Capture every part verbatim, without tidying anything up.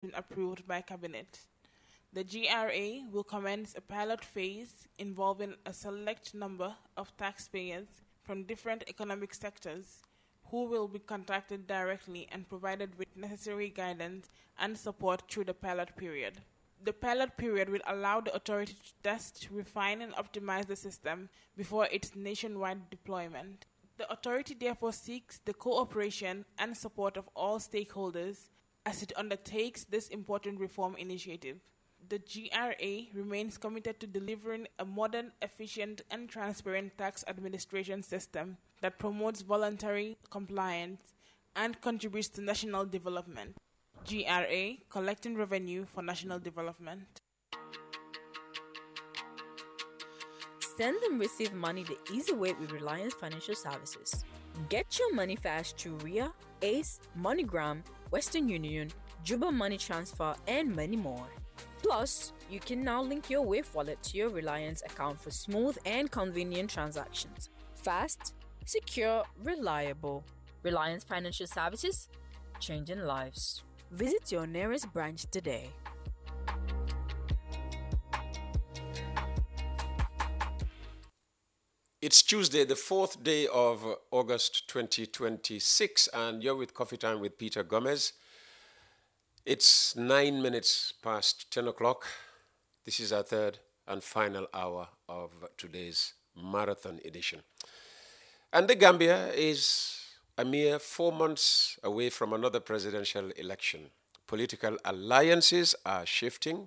been approved by Cabinet. The G R A will commence a pilot phase involving a select number of taxpayers from different economic sectors who will be contacted directly and provided with necessary guidance and support through the pilot period. The pilot period will allow the authority to test, refine, and optimize the system before its nationwide deployment. The authority therefore seeks the cooperation and support of all stakeholders as it undertakes this important reform initiative. The G R A remains committed to delivering a modern, efficient, and transparent tax administration system that promotes voluntary compliance and contributes to national development. G R A, collecting revenue for national development. Send and receive money the easy way with Reliance Financial Services. Get your money fast through R I A, Ace, MoneyGram, Western Union, Juba Money Transfer, and many more. Plus, you can now link your Wave wallet to your Reliance account for smooth and convenient transactions. Fast, secure, reliable. Reliance Financial Services, changing lives. Visit your nearest branch today. It's Tuesday, the fourth day of August twenty twenty-six, and you're with Coffee Time with Peter Gomez. It's nine minutes past ten o'clock. This is our third and final hour of today's marathon edition. And the Gambia is a mere four months away from another presidential election. Political alliances are shifting,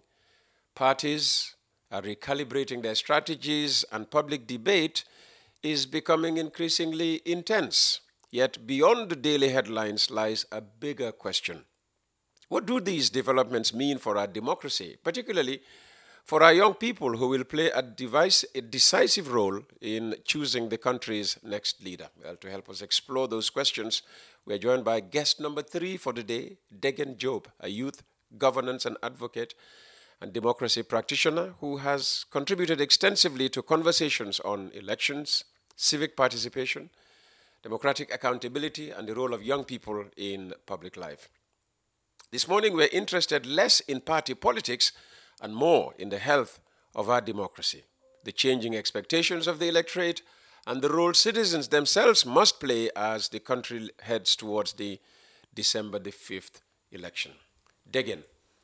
parties are recalibrating their strategies, and public debate is becoming increasingly intense. Yet beyond the daily headlines lies a bigger question. What do these developments mean for our democracy, particularly for our young people who will play a, device, a decisive role in choosing the country's next leader? Well, to help us explore those questions, we are joined by guest number three for the day, Degen Job, a youth governance and advocate and democracy practitioner who has contributed extensively to conversations on elections, civic participation, democratic accountability, and the role of young people in public life. This morning, we're interested less in party politics and more in the health of our democracy, the changing expectations of the electorate, and the role citizens themselves must play as the country heads towards the December the fifth election. Degen,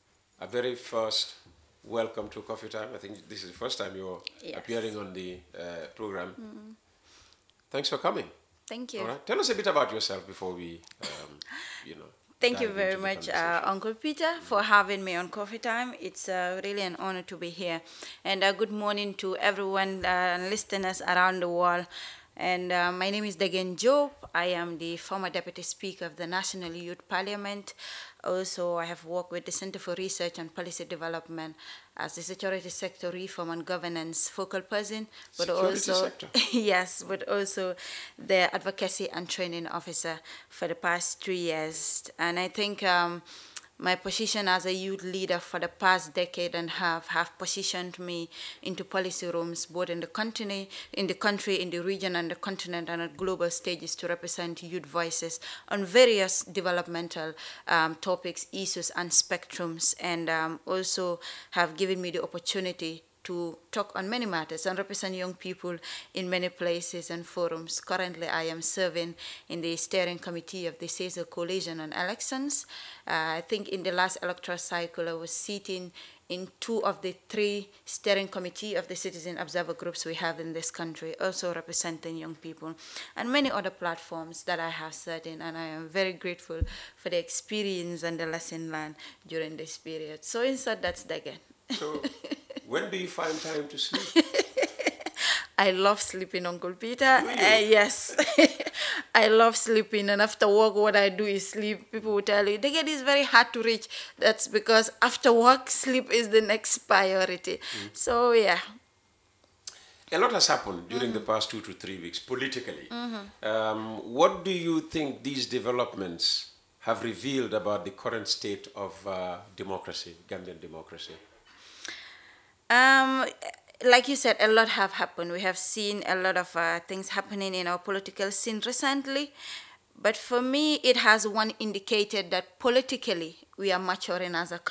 a very first welcome to Coffee Time. I think this is the first time you're yes. appearing on the uh, program. Mm. Thanks for coming. Thank you. All right. Tell us a bit about yourself before we, um, you know. Thank you very much, uh, Uncle Peter, mm. for having me on Coffee Time. It's uh, really an honor to be here. And uh, good morning to everyone uh, listeners around the world. And uh, my name is Degen Job. I am the former Deputy Speaker of the National Youth Parliament. Also, I have worked with the Center for Research and Policy Development as the Security Sector Reform and Governance focal person, but Security also sector. yes, but also the Advocacy and Training Officer for the past three years. And I think um, my position as a youth leader for the past decade and a half have positioned me into policy rooms both in the country, in the country, in the region and the continent and at global stages to represent youth voices on various developmental um, topics, issues and spectrums, and um, also have given me the opportunity to talk on many matters and represent young people in many places and forums. Currently, I am serving in the steering committee of the CESAR Coalition on Elections. Uh, I think in the last electoral cycle, I was sitting in two of the three steering committee of the citizen observer groups we have in this country, also representing young people, and many other platforms that I have served in, and I am very grateful for the experience and the lesson learned during this period. So in short, that's Degen. So, when do you find time to sleep? I love sleeping, Uncle Peter. Do you? Uh, yes. I love sleeping, and after work, what I do is sleep. People will tell you, Degen is very hard to reach. That's because after work, sleep is the next priority. Mm. So, yeah. A lot has happened during mm-hmm. the past two to three weeks politically. Mm-hmm. Um, what do you think these developments have revealed about the current state of uh, democracy, Gambian democracy? Um, like you said, a lot have happened. We have seen a lot of uh, things happening in our political scene recently. But for me, it has one indicated that politically we are maturing as a country.